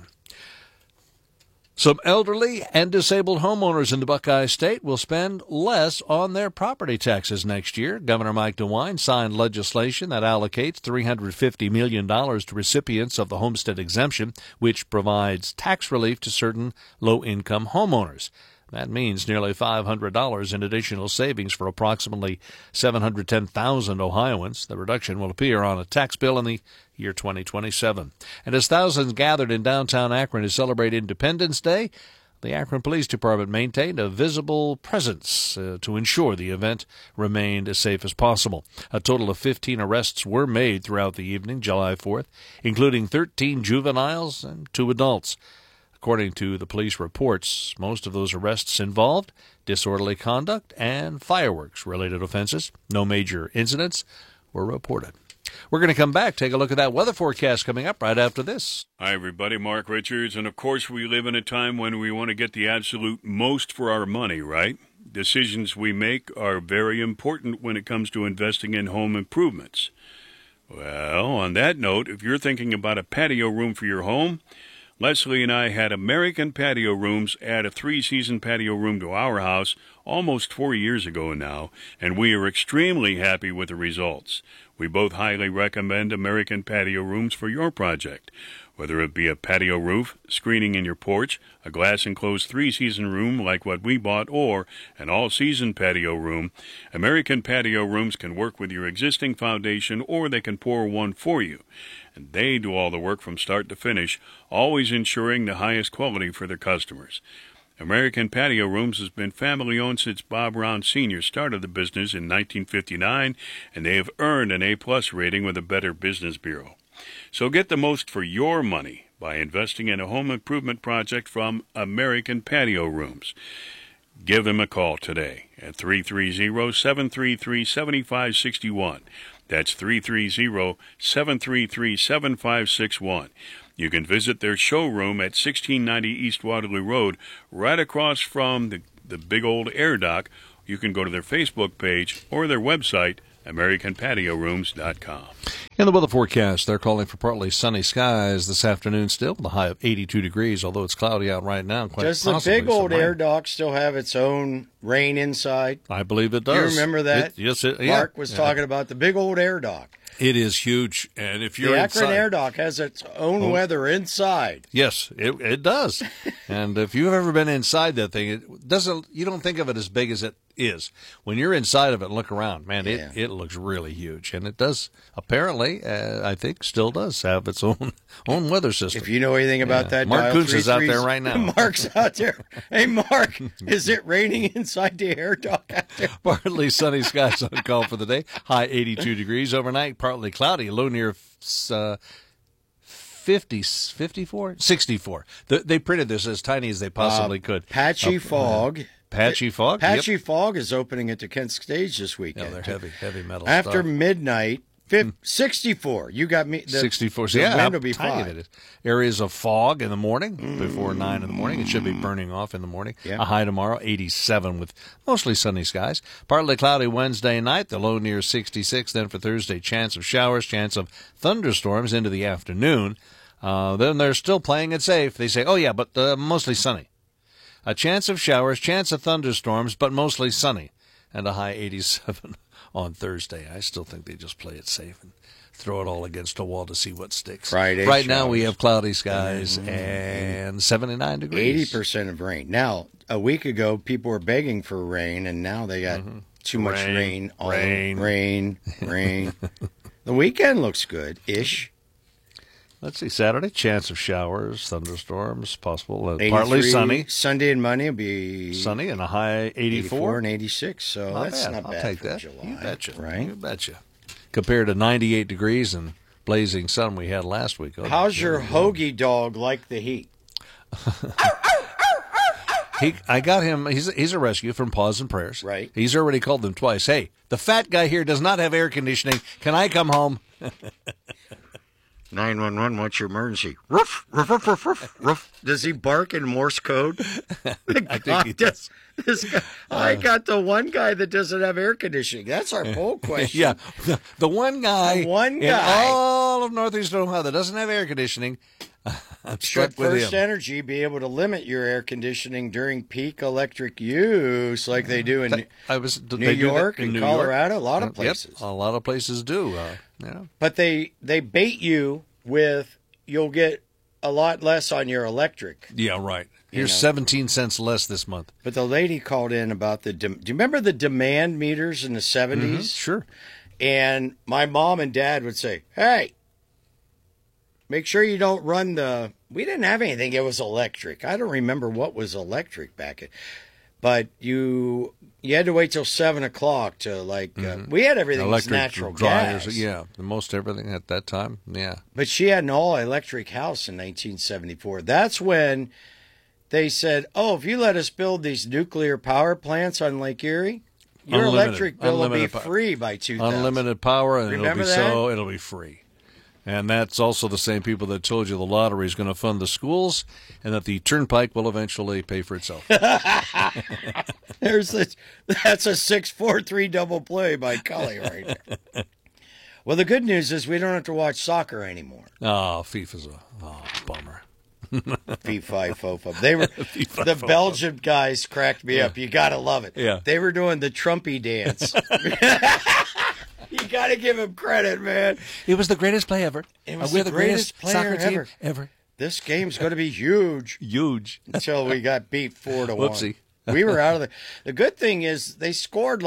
Some elderly and disabled homeowners in the Buckeye State will spend less on their property taxes next year. Governor Mike DeWine signed legislation that allocates $350 million to recipients of the homestead exemption, which provides tax relief to certain low-income homeowners. That means nearly $500 in additional savings for approximately 710,000 Ohioans. The reduction will appear on a tax bill in the year 2027. And as thousands gathered in downtown Akron to celebrate Independence Day, the Akron Police Department maintained a visible presence to ensure the event remained as safe as possible. A total of 15 arrests were made throughout the evening, July 4th, including 13 juveniles and 2 adults. According to the police reports, most of those arrests involved disorderly conduct and fireworks-related offenses. No major incidents were reported. We're going to come back, take a look at that weather forecast coming up right after this. Hi, everybody. Mark Richards. And, of course, we live in a time when we want to get the absolute most for our money, right? Decisions we make are very important when it comes to investing in home improvements. Well, on that note, if you're thinking about a patio room for your home, Leslie and I had American Patio Rooms add a 3-season patio room to our house almost 4 years ago now, and we are extremely happy with the results. We both highly recommend American Patio Rooms for your project. Whether it be a patio roof, screening in your porch, a glass-enclosed 3-season room like what we bought, or an all-season patio room, American Patio Rooms can work with your existing foundation, or they can pour one for you. And they do all the work from start to finish, always ensuring the highest quality for their customers. American Patio Rooms has been family-owned since Bob Round Sr. started the business in 1959, and they have earned an A-plus rating with the Better Business Bureau. So get the most for your money by investing in a home improvement project from American Patio Rooms. Give them a call today at 330-733-7561. That's 330-733-7561. You can visit their showroom at 1690 East Waterloo Road, right across from the big old air dock. You can go to their Facebook page or their website, AmericanPatioRooms.com. In the weather forecast, they're calling for partly sunny skies this afternoon still, with a high of 82 degrees, although it's cloudy out right now. Does the big old air dock still have its own rain inside? I believe it does. Do you remember that? Yes, Mark was talking about the big old air dock. It is huge, and if you're the inside, Akron Air Dock has its own weather inside. Yes, it does. And if you've ever been inside that thing, it doesn't. You don't think of it as big as it is. When you're inside of it and look around, man, it looks really huge, and it does. Apparently, I think still does have its own weather system. If you know anything about that, Mark Kuntz is out there right now. Mark's out there. Hey, Mark, is it raining inside the air dock out there? Partly sunny skies on call for the day. High 82 degrees overnight. Partly cloudy. Low near 54, 64. They printed this as tiny as they possibly could. Patchy fog. Patchy fog. Patchy fog is opening at the Kent Stage this weekend. Yeah, they're heavy metal After stuff. midnight, 64. You got me. 64. The wind will be tiny 5. it is. Areas of fog in the morning before 9 in the morning. It should be burning off in the morning. Yeah. A high tomorrow, 87 with mostly sunny skies. Partly cloudy Wednesday night. The low near 66. Then for Thursday, chance of showers, chance of thunderstorms into the afternoon. Then they're still playing it safe. They say, oh yeah, but mostly sunny. A chance of showers, chance of thunderstorms, but mostly sunny. And a high 87 on Thursday. I still think they just play it safe and throw it all against a wall to see what sticks. Friday, right now we have cloudy skies and 79 degrees. 80% of rain. Now, a week ago, people were begging for rain, and now they got too much rain. Rain. The weekend looks good-ish. Let's see, Saturday, chance of showers, thunderstorms, possible, 83, partly sunny. Sunday and Monday will be sunny and a high 84 and 86, so that's not bad. I'll take for that. July, You betcha. right? You betcha. Compared to 98 degrees and blazing sun we had last week. How's your hoagie dog like the heat? I got him. He's a rescue from Paws and Prayers. Right. He's already called them twice. Hey, the fat guy here does not have air conditioning. Can I come home? 911, what's your emergency? Ruff, ruff, ruff, ruff, ruff, ruff. Does he bark in Morse code? I think he does. This guy, I got the one guy that doesn't have air conditioning. That's our poll question. Yeah, the one guy. In all of Northeastern Ohio that doesn't have air conditioning. I'm Should stuck with First him. Energy be able to limit your air conditioning during peak electric use like they do in New York and Colorado? A lot of places. Yep, a lot of places do. Yeah. But they bait you with you'll get a lot less on your electric. Yeah, right. Here's 17 cents less this month. But the lady called in about do you remember the demand meters in the 70s? Sure. And my mom and dad would say, hey, make sure you don't run we didn't have anything. It was electric. I don't remember what was electric back then. But you had to wait till 7 o'clock to we had everything electric was natural dryers. gas. Yeah, most everything at that time. Yeah. But she had an all-electric house in 1974. That's when they said, oh, if you let us build these nuclear power plants on Lake Erie, your electric bill will be free by 2000. Unlimited power, and Remember it'll be free. And that's also the same people that told you the lottery is going to fund the schools and that the turnpike will eventually pay for itself. That's a 6-4-3 double play by Cully right there. Well, the good news is we don't have to watch soccer anymore. Oh, FIFA's a bummer. FIFA, FOFA. They were the Belgian guys cracked me up. You got to love it. Yeah. They were doing the Trumpy dance. You got to give him credit, man. It was the greatest play ever. It was We're the greatest player soccer team ever. This game's going to be huge. Huge. Until we got beat 4-1. Whoopsie. We were out of the good thing is they scored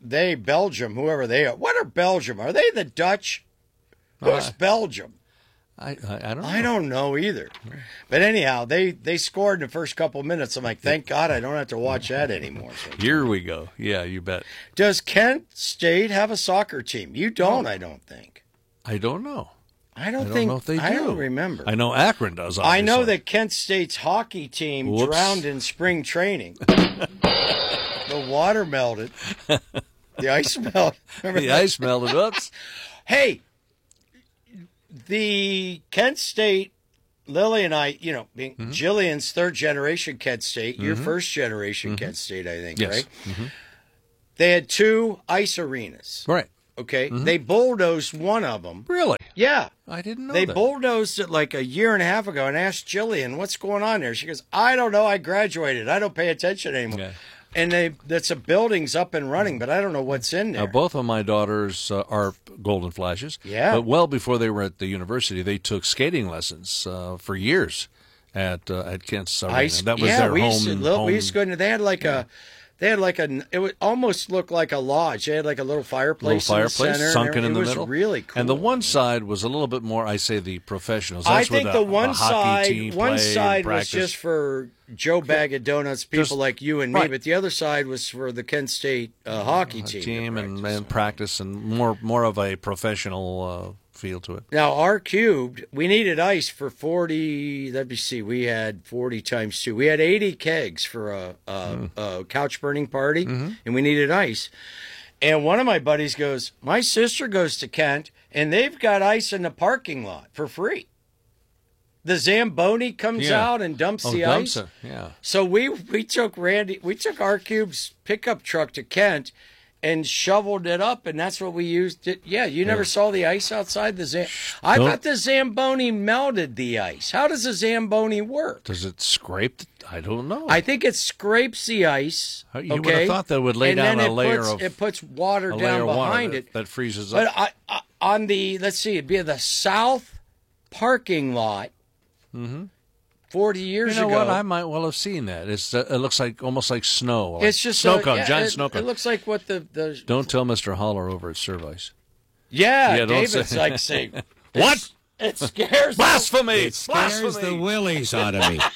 Belgium, whoever they are. What are Belgium? Are they the Dutch? Who's Belgium? I don't know. I don't know either. But anyhow, they scored in the first couple minutes. I'm like, thank God I don't have to watch that anymore. Here we go. Yeah, you bet. Does Kent State have a soccer team? You don't, I don't think. I don't know. I don't know if they do. I don't remember. I know Akron does, obviously. I know that Kent State's hockey team drowned in spring training. The water melted. The ice melted. Ice melted. Oops. Hey, the Kent State, Lily and I, being Jillian's third generation Kent State, your first generation Kent State, I think, yes. right? They had 2 ice arenas. Right. Okay. They bulldozed one of them. Really? Yeah. I didn't know They that. bulldozed it like a year and a half ago and asked Jillian, what's going on there? She goes, I don't know. I graduated. I don't pay attention anymore. Yeah. And that's a building's up and running, but I don't know what's in there. Now, both of my daughters are Golden Flashes. Yeah. But well before they were at the university, they took skating lessons for years at Kent's Arena. That was their we home. We used to go into. They had like a. It would almost look like a lodge. They had like a little fireplace in the center. Sunken in the middle. It was really cool. And the one side was a little bit more, I say, the professionals. I That's think where the one hockey side team was just for Joe Bag of Donuts, people like you and me, right. but the other side was for the Kent State hockey team. And practice and more of a professional feel to it. Now, our cubed, we needed ice for 40, let me see, we had 40 times 2. We had 80 kegs for a couch burning party, and we needed ice. And one of my buddies goes, my sister goes to Kent, and they've got ice in the parking lot for free. The Zamboni comes out and dumps the ice. Yeah. So we took our cube's pickup truck to Kent and shoveled it up, and that's what we used. You never saw the ice outside the Zamboni? I thought the Zamboni melted the ice. How does a Zamboni work? Does it scrape? I don't know. I think it scrapes the ice. You would have thought that would lay down a layer of... It puts water down behind it. That freezes up. But on the, let's see, it'd be the south parking lot 40 years ago. You know what? I might well have seen that. It looks like almost like snow. Like it's just snow cone, giant snow cone. It looks like what the Don't tell Mr. Holler over at Service. Yeah, David's like saying, what? It scares blasphemy. It scares the willies out of me.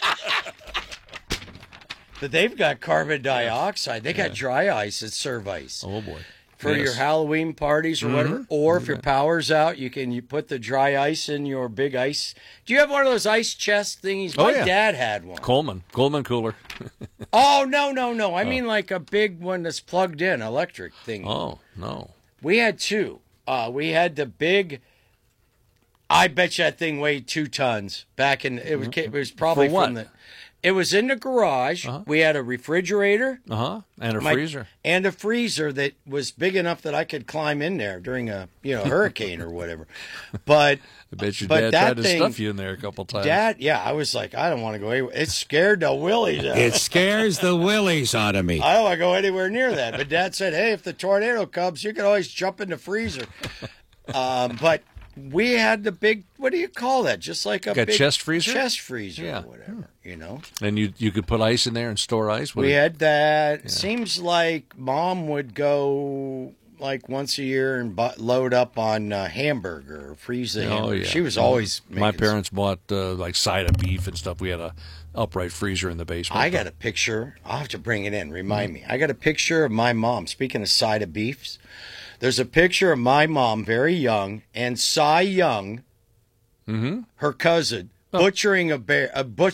But they've got carbon dioxide. They got dry ice at Service. Oh boy. For your Halloween parties or whatever. Or if your power's out, you put the dry ice in your big ice. Do you have one of those ice chest thingies? My dad had one. Coleman cooler. Oh, no. I mean like a big one that's plugged in, electric thing. Oh, no. We had 2. We had the big, I bet you that thing weighed 2 tons back in, it was probably For what? from the, it was in the garage. We had a refrigerator. And a freezer. And a freezer that was big enough that I could climb in there during a hurricane or whatever. But I bet your dad tried to stuff you in there a couple times. I was like, I don't want to go anywhere. It scared the willies out. It scares the willies out of me. I don't want to go anywhere near that. But Dad said, hey, if the tornado comes, you can always jump in the freezer. But we had the big, what do you call that? Just like a big chest freezer? Chest freezer or whatever, And you could put ice in there and store ice? We had that. Seems like Mom would go like once a year and load up on hamburger or freeze the hamburger. Yeah. She was always making My parents bought like side of beef and stuff. We had a upright freezer in the basement. I got a picture. I'll have to bring it in. Remind me. I got a picture of my mom. Speaking of side of beefs, there's a picture of my mom, very young, and Cy Young, her cousin, butchering a bear.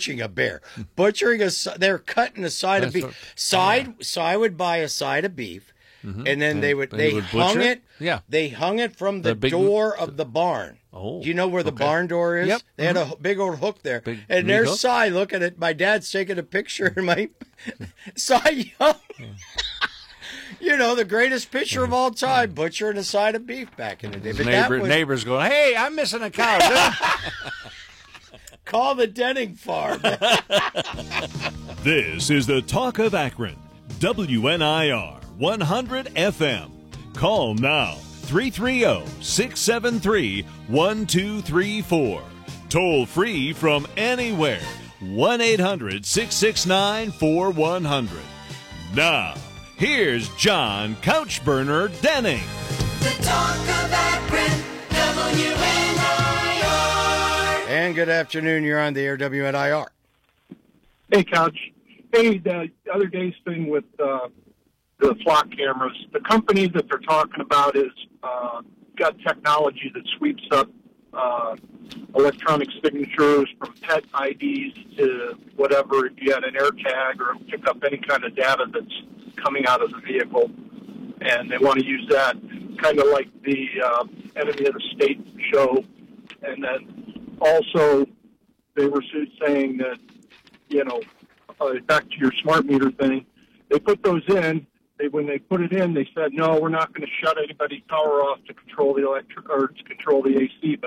They're cutting a side of beef. Cy would buy a side of beef, and then they hung it. Yeah, they hung it from the door of the barn. Oh, do you know where the barn door is? Yep. They had a big old hook there, and there's Cy looking at. My dad's taking a picture, and my Cy Young. The greatest picture of all time, butchering a side of beef back in the day. But neighbors going, hey, I'm missing a cow. Call the Denning farm. This is the Talk of Akron, WNIR 100 FM. Call now, 330-673-1234. Toll free from anywhere, 1-800-669-4100. Now, here's John Couchburner Denning. The Talk of Akron, WNIR. And good afternoon. You're on the air, WNIR. Hey, Couch. Hey, the other day's thing with the flock cameras, the company that they're talking about is got technology that sweeps up electronic signatures from pet IDs to whatever. If you had an air tag, or pick up any kind of data that's coming out of the vehicle, and they want to use that kind of like the Enemy of the State show. And then also they were saying that, back to your smart meter thing, they put those in. When they put it in, they said, no, we're not going to shut anybody's power off to control the AC, but